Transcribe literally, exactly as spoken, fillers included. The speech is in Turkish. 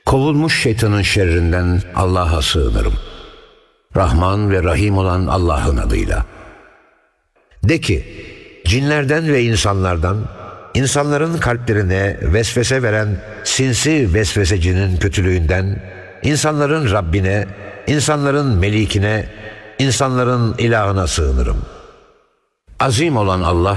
Kovulmuş şeytanın şerrinden Allah'a sığınırım. Rahman ve Rahim olan Allah'ın adıyla. De ki, cinlerden ve insanlardan, insanların kalplerine vesvese veren sinsi vesvesecinin kötülüğünden, insanların Rabbine, insanların Melikine, insanların ilahına sığınırım. Azim olan Allah,